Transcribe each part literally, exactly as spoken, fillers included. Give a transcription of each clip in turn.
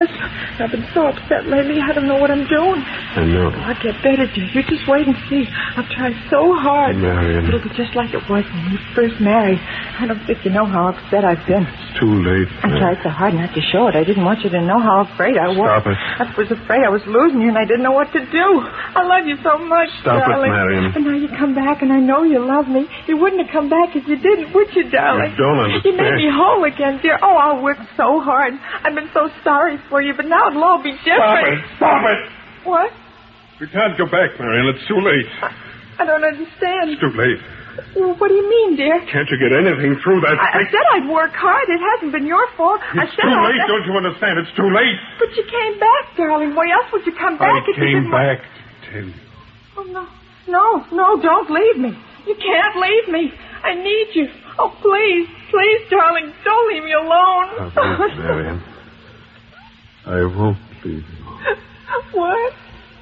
I've been so upset lately, I don't know what I'm doing. I know. I'll get better, dear. You just wait and see. I've tried so hard. Marion. It'll be just like it was when we first married. I don't think you know how upset I've been. It's too late. I tried so hard not to show it. I didn't want you to know how afraid I was. Stop it. I was afraid I was losing you, and I didn't know what to do. I love you so much, Stop darling. it, Marion. And now you come back, and I know you love me. You wouldn't have come back if you didn't, would you, darling? You don't understand. You made me whole again, dear. Oh, I worked so hard. I've been so sorry for you, but now it'll all be different. Stop it. Stop it. What? We can't go back, Marion. It's too late. I, I don't understand. It's too late. Well, what do you mean, dear? Can't you get anything through that I, I thick... said I'd work hard. It hasn't been your fault. I It's said too I- late. Don't you understand? It's too late. But you came back, darling. Why else would you come back I if you came didn't back to tell you. Oh, no. No, no, don't leave me. You can't leave me. I need you. Oh, please, please, darling, don't leave me alone. I won't, Marion. I won't leave you. What?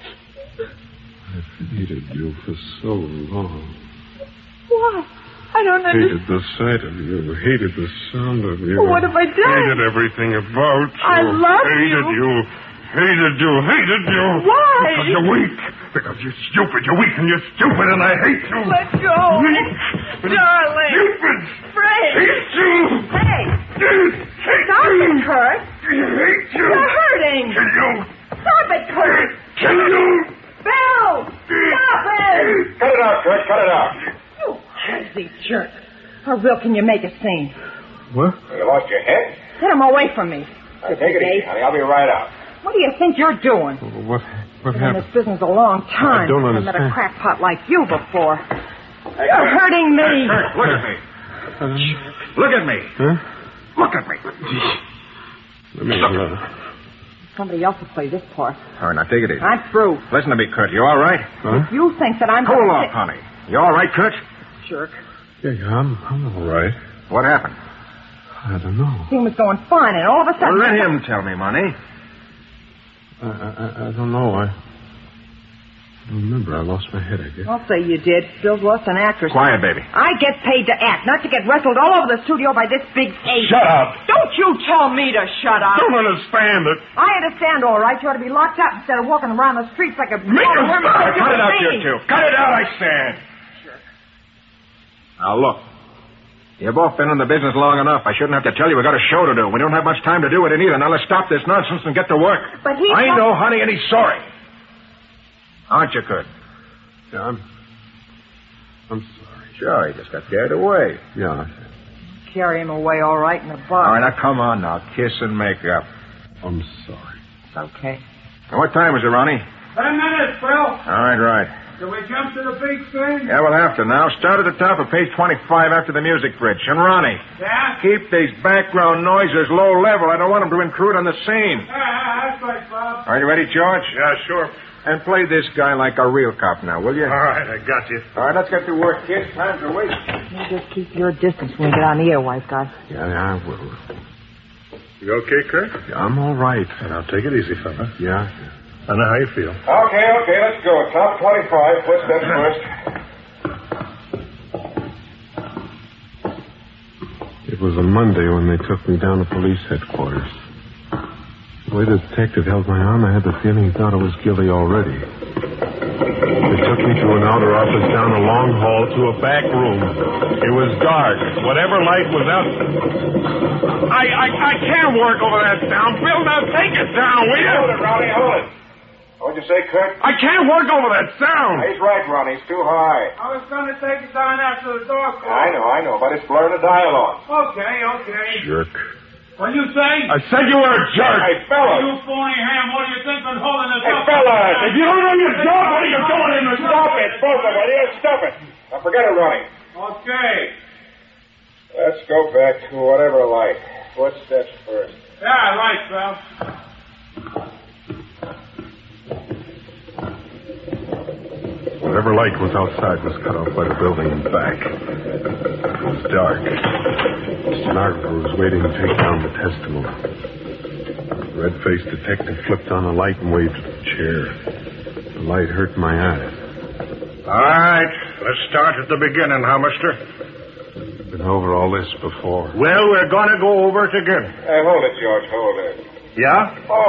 I've hated you for so long. What? I don't understand. Hated the sight of you. Hated the sound of you. What have I done? Hated everything about you. I love hated you. you. Hated you. Hated you. Why? Because you're weak. Because you're stupid. You're weak and you're stupid and I hate you. Let go. Weak. Darling. Stupid. Frank. Hate you. Hey. Hate Stop you. it, Kurt. Hate you. You're hurting. Kill you. Stop it, Kurt. Kill you. Bill. Stop it. Cut it out, Kurt. Cut it out. You crazy jerk. Or Will, can you make a scene? What? You lost your head? Get him away from me. Now, take it easy, honey. I'll be right out. What do you think you're doing? What? What Been in happened? this business a long time. I don't I've met a understand. crackpot like you before. You're hurting me. Kurt, look at me. Look at me. Huh? Look at me. Let me alone. Somebody else will play this part. All right, now take it easy. I'm through. Listen to me, Kurt. You all right? Huh? You think that I'm Cool gonna off, sit- honey. You all right, Kurt? Jerk. Yeah, yeah, I'm, I'm all right. What happened? I don't know. Thing was going fine, and all of a Well, sudden... let him tell me, Money. I, I, I don't know. I, I don't remember. I lost my head, I guess. I'll say you did. Bill's lost an actress. Quiet, baby. I get paid to act, not to get wrestled all over the studio by this big ape. Shut up! Don't you tell me to shut up. Don't understand it. I understand, all right. You ought to be locked up instead of walking around the streets like a... Make him woman stop. like you Cut it out, be. you two. Cut it out, I said. Now, look. You've both been in the business long enough. I shouldn't have to tell you we've got a show to do. We don't have much time to do it in either. Now, let's stop this nonsense and get to work. But he... I know, honey, and he's sorry. Aren't you, Kurt? Yeah, I'm... I'm sorry. Sure, he just got carried away. Yeah. Carry him away all right in the bar. All right, now, come on now. Kiss and make up. I'm sorry. It's okay. Now, what time is it, Ronnie? Ten minutes, Bill. All right, right. Can we jump to the big screen? Yeah, we'll have to now. Start at the top of page twenty-five after the music bridge. And Ronnie, Yeah? keep these background noises low level. I don't want them to intrude on the scene. Ah, that's right, Bob. Are you ready, George? Yeah, sure. And play this guy like a real cop now, will you? All right, I got you. All right, let's get to work, kids. Time to wait. You just keep your distance when we get on the air, wise guy. Yeah, yeah, I will. You okay, Kurt? Yeah, I'm all right. Now, take it easy, fella. Yeah. I know how you feel. Okay, okay, let's go. Top twenty-five. Footsteps first. It was a Monday when they took me down to police headquarters. The way the detective held my arm, I had the feeling he thought I was guilty already. They took me to an outer office down a long hall to a back room. It was dark. Whatever light was out... I, I, I can't work over that sound. Bill, now take it down, will you? Hold it, Ronnie, hold it. What'd you say, Kurt? I can't work over that sound. He's right, Ronnie. It's too high. I was going to take it down after the door closed. I know, I know, but it's blurring the dialogue. Okay, okay. Jerk. What you say? I said you were a jerk. Hey, fellas. You phony ham, what do you think been holding us Hey, up? fellas. If you don't know your job, what are you doing in the... Stop it, both of you. Stop it. Now, forget it, Ronnie. Okay. Let's go back to whatever light. Footsteps first. Yeah, right, pal. Whatever light was outside was cut off by the building in back. It was dark. The stenographer was waiting to take down the testimony. The red-faced detective flipped on a light and waved at the chair. The light hurt my eyes. All right. Let's start at the beginning, huh, mister? We've been over all this before. Well, we're going to go over it again. Hey, hold it, George. Hold it. Yeah? Oh,